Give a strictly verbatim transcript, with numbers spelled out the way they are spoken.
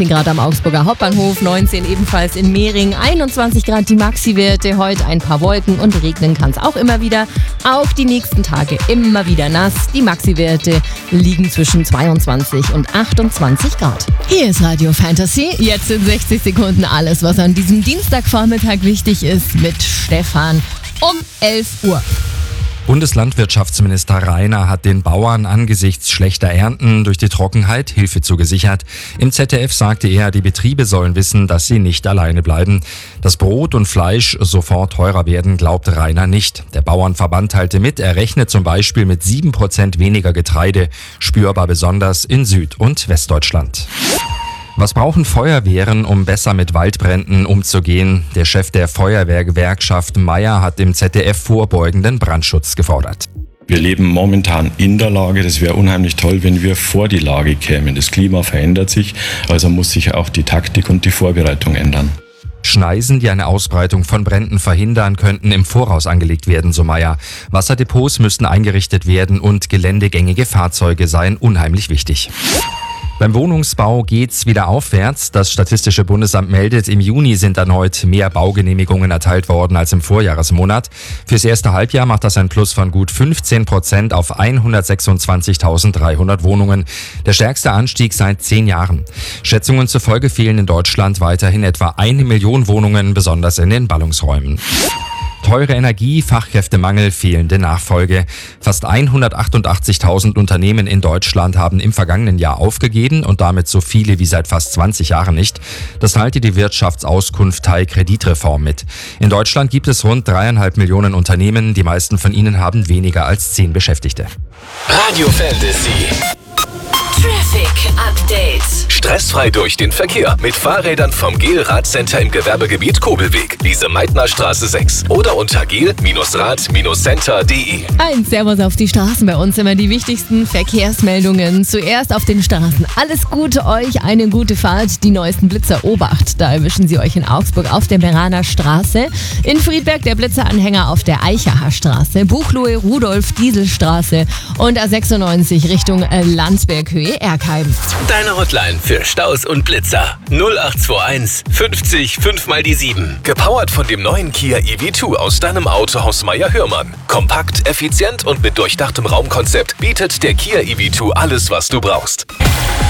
achtzehn Grad am Augsburger Hauptbahnhof, neunzehn ebenfalls in Mehring, einundzwanzig Grad die Maxi-Werte. Heute ein paar Wolken und regnen kann es auch immer wieder. Auch die nächsten Tage immer wieder nass. Die Maxi-Werte liegen zwischen zweiundzwanzig und achtundzwanzig Grad. Hier ist Radio Fantasy. Jetzt in sechzig Sekunden alles, was an diesem Dienstagvormittag wichtig ist, mit Stefan um elf Uhr. Bundeslandwirtschaftsminister Rainer hat den Bauern angesichts schlechter Ernten durch die Trockenheit Hilfe zugesichert. Im Z D F sagte er, die Betriebe sollen wissen, dass sie nicht alleine bleiben. Dass Brot und Fleisch sofort teurer werden, glaubt Rainer nicht. Der Bauernverband teilte mit, er rechnet zum Beispiel mit sieben Prozent weniger Getreide, spürbar besonders in Süd- und Westdeutschland. Was brauchen Feuerwehren, um besser mit Waldbränden umzugehen? Der Chef der Feuerwehrgewerkschaft Meier hat im Z D F vorbeugenden Brandschutz gefordert. Wir leben momentan in der Lage, das wäre unheimlich toll, wenn wir vor die Lage kämen. Das Klima verändert sich, also muss sich auch die Taktik und die Vorbereitung ändern. Schneisen, die eine Ausbreitung von Bränden verhindern, könnten im Voraus angelegt werden, so Meier. Wasserdepots müssten eingerichtet werden und geländegängige Fahrzeuge seien unheimlich wichtig. Beim Wohnungsbau geht's wieder aufwärts. Das Statistische Bundesamt meldet, im Juni sind erneut mehr Baugenehmigungen erteilt worden als im Vorjahresmonat. Fürs erste Halbjahr macht das ein Plus von gut fünfzehn Prozent auf hundertsechsundzwanzigtausenddreihundert Wohnungen. Der stärkste Anstieg seit zehn Jahren. Schätzungen zufolge fehlen in Deutschland weiterhin etwa eine Million Wohnungen, besonders in den Ballungsräumen. Teure Energie, Fachkräftemangel, fehlende Nachfolge. Fast hundertachtundachtzigtausend Unternehmen in Deutschland haben im vergangenen Jahr aufgegeben und damit so viele wie seit fast zwanzig Jahren nicht. Das teilte die Wirtschaftsauskunft Teil Kreditreform mit. In Deutschland gibt es rund dreieinhalb Millionen Unternehmen. Die meisten von ihnen haben weniger als zehn Beschäftigte. Radio Fantasy. Traffic Update. Stressfrei durch den Verkehr mit Fahrrädern vom Gel Radcenter im Gewerbegebiet Kobelweg, Lise-Meitner-Straße sechs oder unter gel Rad Center punkt de. Ein Servus auf die Straßen, bei uns immer die wichtigsten Verkehrsmeldungen. Zuerst auf den Straßen. Alles Gute euch, eine gute Fahrt. Die neuesten Blitzer, Obacht. Da erwischen sie euch in Augsburg auf der Meraner Straße. In Friedberg der Blitzeranhänger auf der Eichacher Straße. Buchloe, Rudolf, Dieselstraße und A sechsundneunzig Richtung Landsberghöhe, Erkheim. Deine Hotline für Staus und Blitzer. null acht zwei eins fünfzig fünf mal die sieben. Gepowert von dem neuen Kia E V zwei aus deinem Autohaus Meier-Hörmann. Kompakt, effizient und mit durchdachtem Raumkonzept bietet der Kia E V zwei alles, was du brauchst.